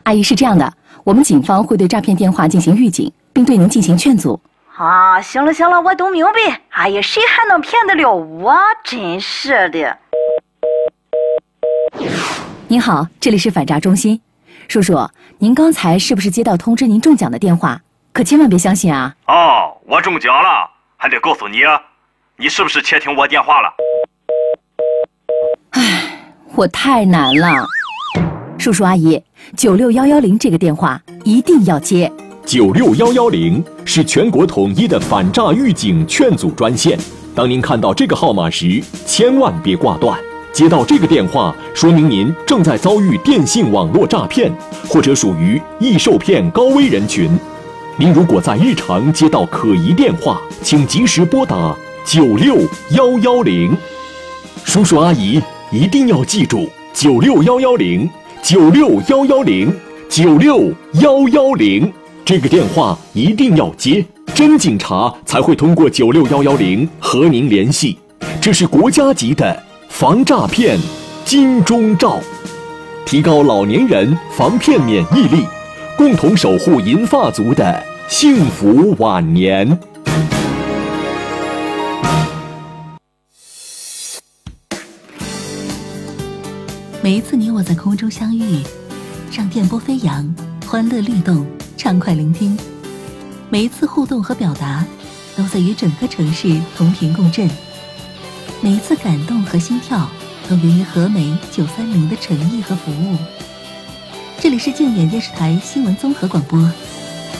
阿姨是这样的，我们警方会对诈骗电话进行预警，并对您进行劝阻。 啊，行了，我都明白。哎呀，谁还能骗得了我？真是的。 您好，这里是反诈中心。叔叔，您刚才是不是接到通知您中奖的电话？可千万别相信啊！ 哦，我中奖了，还得告诉你啊，你是不是窃听我电话了？ 唉，我太难了。叔叔阿姨，96110这个电话一定要接。 96110是全国统一的反诈预警劝阻专线。当您看到这个号码时，千万别挂断。接到这个电话，说明您正在遭遇电信网络诈骗，或者属于易受骗高危人群。您如果在日常接到可疑电话，请及时拨打96110。叔叔阿姨一定要记住96110，96110，96110，这个电话一定要接，真警察才会通过96110和您联系。这是国家级的防诈骗金钟罩，提高老年人防骗免疫力，共同守护银发族的幸福晚年。 每一次你我在空中相遇，让电波飞扬，欢乐律动，畅快聆听。每一次互动和表达，都在与整个城市同频共振。每一次感动和心跳，都源于和美930的诚意和服务。这里是静远电视台新闻综合广播